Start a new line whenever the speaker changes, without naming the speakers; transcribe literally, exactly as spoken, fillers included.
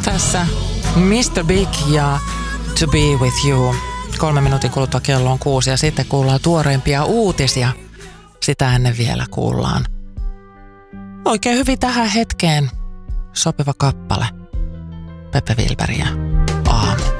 Tässä mister Big ja To Be With You. Kolme minuutin kuluttua kello on kuusi ja sitten kuullaan tuoreimpia uutisia. Sitä ennen vielä kuullaan. Oikein hyvin tähän hetkeen sopiva kappale. Pepe Wilberg ja Aamu.